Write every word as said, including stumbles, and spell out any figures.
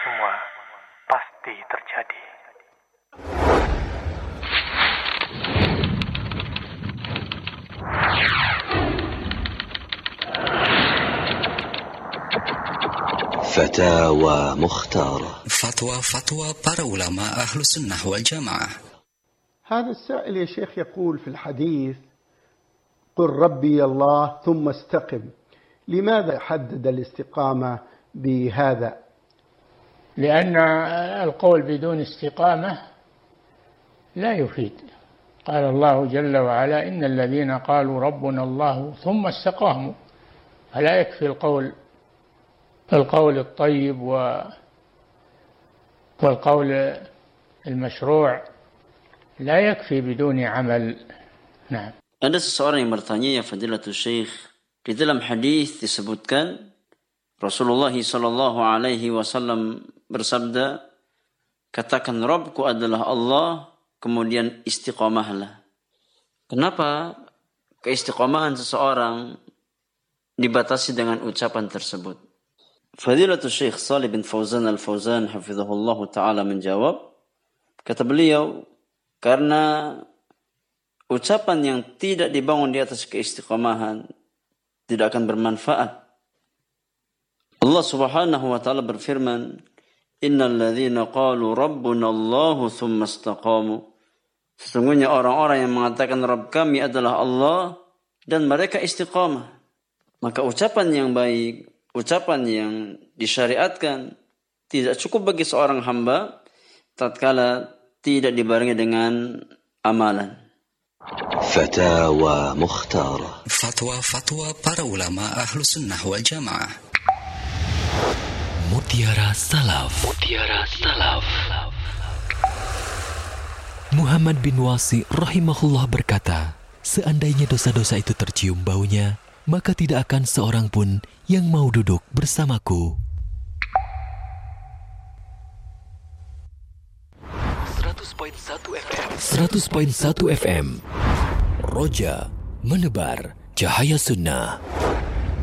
semua pasti terjadi. Fatawa Mukhtarah. Fatwa-fatwa para ulama ahlu sunnah wal jamaah. هذا السائل يا شيخ يقول في الحديث قل ربي الله ثم استقم، لماذا حدد الاستقامة بهذا؟ لأن القول بدون استقامة لا يفيد. قال الله جل وعلا إن الذين قالوا ربنا الله ثم استقاموا، فلا يكفي القول القول الطيب والقول المشروع، لا يكفي بدون عمل. نعم. Ada seseorang yang bertanya, ya Fadilatul Syekh, di dalam hadis disebutkan Rasulullah sallallahu alaihi wasallam bersabda, katakan Rabbku adalah Allah, kemudian istiqamahlah. Kenapa keistiqamahan seseorang dibatasi dengan ucapan tersebut? Fadilatul Syekh Shalih bin Fauzan Al-Fauzan hafizahullah ta'ala menjawab, kata beliau, karena ucapan yang tidak dibangun di atas keistiqamahan tidak akan bermanfaat. Allah Subhanahu wa taala berfirman, innal ladzina qalu rabbuna Allahu tsumma istaqamu. Sesungguhnya orang-orang yang mengatakan Rabb kami adalah Allah dan mereka istiqamah. Maka ucapan yang baik, ucapan yang disyariatkan tidak cukup bagi seorang hamba tatkala tidak dibarengi dengan amalan. Fatawa Mukhtarah. Fatwa-fatwa para ulama ahlu sunnah wal jamaah. Mutiara Salaf. Mutiara Salaf. Muhammad bin Wasi rahimahullah berkata, seandainya dosa-dosa itu tercium baunya, maka tidak akan seorang pun yang mau duduk bersamaku. seratus koma satu F M. seratus koma satu F M. Roja menebar cahaya sunnah.